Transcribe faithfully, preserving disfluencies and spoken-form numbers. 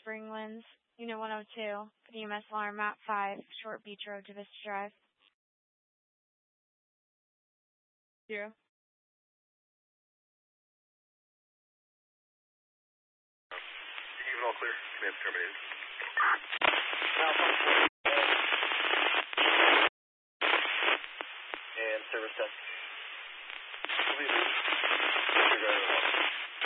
Spring Winds, Unit one oh two, for the E M S alarm, map five, Short Beach Road to Vista Drive. Zero. Even all clear. Command's terminated. And service test.